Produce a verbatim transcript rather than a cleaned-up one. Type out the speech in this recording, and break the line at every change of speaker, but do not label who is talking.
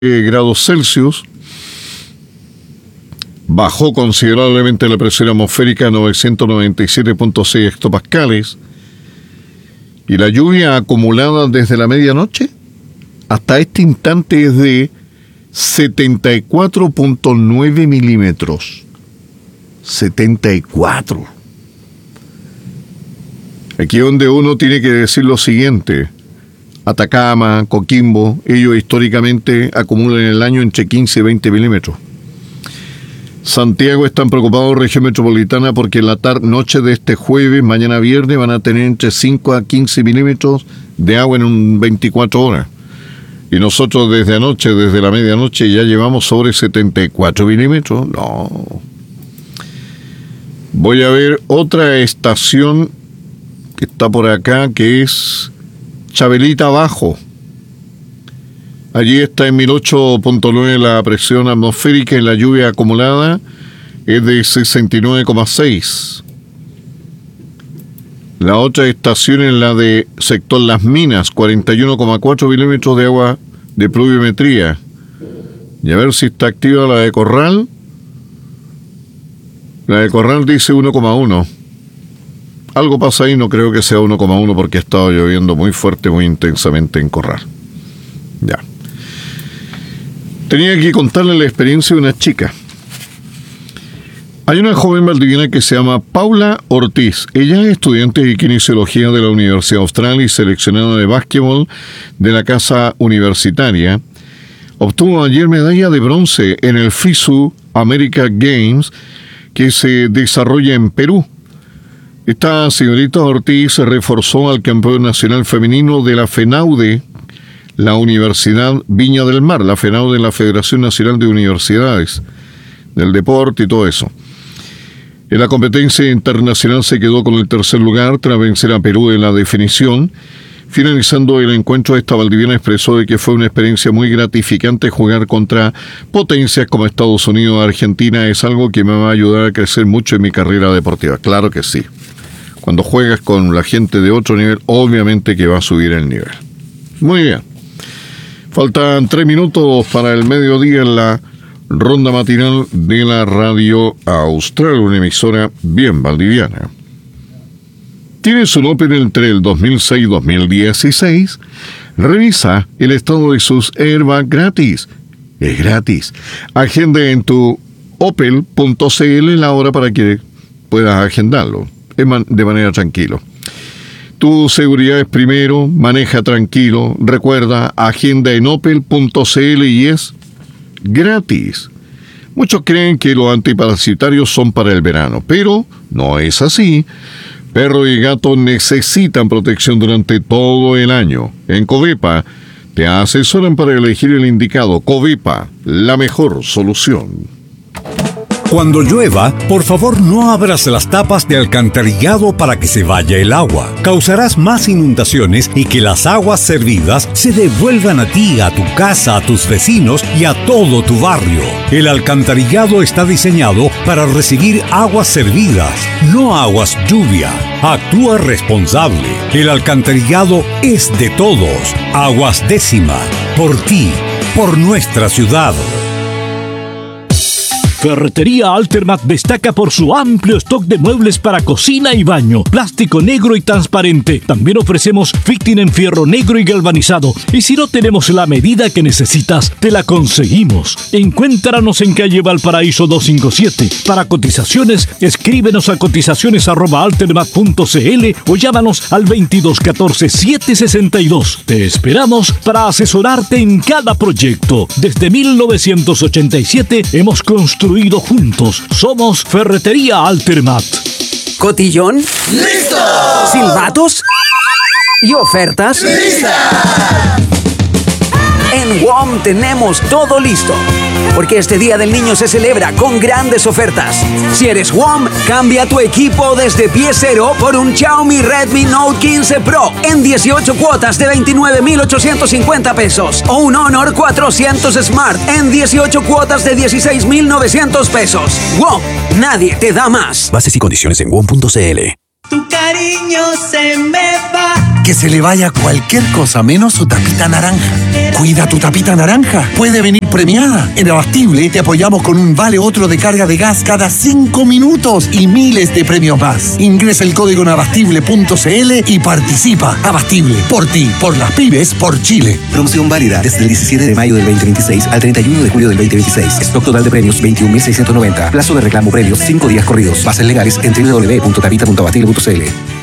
grados Celsius. Bajó considerablemente la presión atmosférica a novecientos noventa y siete punto seis hectopascales. Y la lluvia acumulada desde la medianoche hasta este instante es de setenta y cuatro punto nueve milímetros. setenta y cuatro. Aquí es donde uno tiene que decir lo siguiente. Atacama, Coquimbo, ellos históricamente acumulan en el año entre quince y veinte milímetros. Santiago están preocupados, región metropolitana, porque la tarde, noche de este jueves, mañana viernes, van a tener entre cinco a quince milímetros de agua en un veinticuatro horas. Y nosotros desde anoche, desde la medianoche, ya llevamos sobre setenta y cuatro milímetros. No. Voy a ver otra estación que está por acá, que es Chabelita Abajo. Allí está en mil ocho punto nueve la presión atmosférica y la lluvia acumulada es de sesenta y nueve coma seis. La otra estación es la de sector Las Minas, cuarenta y uno coma cuatro milímetros de agua de pluviometría. Y a ver si está activa la de Corral. La de Corral dice uno coma uno. Algo pasa ahí, no creo que sea uno coma uno porque ha estado lloviendo muy fuerte, muy intensamente en Corral. Ya. Tenía que contarle la experiencia de una chica. Hay una joven valdiviana que se llama Paula Ortiz. Ella es estudiante de kinesiología de la Universidad Austral y seleccionada de básquetbol de la casa universitaria. Obtuvo ayer medalla de bronce en el FISU America Games que se desarrolla en Perú. Esta señorita Ortiz se reforzó al campeón nacional femenino de la FENAUDE, la Universidad Viña del Mar, la FENAUDE, la Federación Nacional de Universidades, del deporte y todo eso. En la competencia internacional se quedó con el tercer lugar tras vencer a Perú en la definición. Finalizando el encuentro, esta valdiviana expresó de que fue una experiencia muy gratificante jugar contra potencias como Estados Unidos o Argentina. Es algo que me va a ayudar a crecer mucho en mi carrera deportiva. Claro que sí. Cuando juegas con la gente de otro nivel, obviamente que va a subir el nivel. Muy bien. Faltan tres minutos para el mediodía en la ronda matinal de la Radio Austral, una emisora bien valdiviana. ¿Tienes un Opel entre el dos mil seis y dos mil dieciséis? Revisa el estado de sus airbags gratis. Es gratis. Agenda en tu opel punto c l la hora para que puedas agendarlo de manera tranquila. Tu seguridad es primero, maneja tranquilo. Recuerda, agenda en opel punto c l y es gratis. Muchos creen que los antiparasitarios son para el verano, pero no es así. Perro y gato necesitan protección durante todo el año. En Covepa te asesoran para elegir el indicado. Covepa, la mejor solución.
Cuando llueva, por favor no abras las tapas de alcantarillado para que se vaya el agua. Causarás más inundaciones y que las aguas servidas se devuelvan a ti, a tu casa, a tus vecinos y a todo tu barrio. El alcantarillado está diseñado para recibir aguas servidas, no aguas lluvia. Actúa responsable. El alcantarillado es de todos. Aguas Décima. Por ti, por nuestra ciudad.
Ferretería Altermat destaca por su amplio stock de muebles para cocina y baño, plástico negro y transparente. También ofrecemos fitting en fierro negro y galvanizado. Y si no tenemos la medida que necesitas, te la conseguimos. Encuéntranos en calle Valparaíso doscientos cincuenta y siete. Para cotizaciones, escríbenos a cotizaciones arroba altermat punto c l o llámanos al veintidós catorce siete sesenta y dos. Te esperamos para asesorarte en cada proyecto. Desde mil novecientos ochenta y siete hemos construido juntos. Somos Ferretería Altermat.
¿Cotillón?
¡Listo!
¿Silbatos? ¿Y ofertas?
¡Lista!
En W O M tenemos todo listo, porque este Día del Niño se celebra con grandes ofertas. Si eres W O M, cambia tu equipo desde pie cero por un Xiaomi Redmi Note quince Pro en dieciocho cuotas de veintinueve mil ochocientos cincuenta pesos o un Honor cuatrocientos Smart en dieciocho cuotas de dieciséis mil novecientos pesos. W O M, nadie te da más.
Bases y condiciones en W O M punto c l.
Tu cariño se me va.
Que se le vaya cualquier cosa menos su tapita naranja. Cuida tu tapita naranja. Puede venir premiada. En Abastible te apoyamos con un vale otro de carga de gas cada cinco minutos y miles de premios más. Ingresa el código en abastible punto c l y participa. Abastible. Por ti, por las pymes, por Chile.
Promoción válida desde el diecisiete de mayo del veinte veintiséis al treinta y uno de julio del veinte veintiséis. Stock total de premios veintiún mil seiscientos noventa. Plazo de reclamo premios cinco días corridos. Bases legales en doble u doble u doble u punto tapita punto abastible punto c l.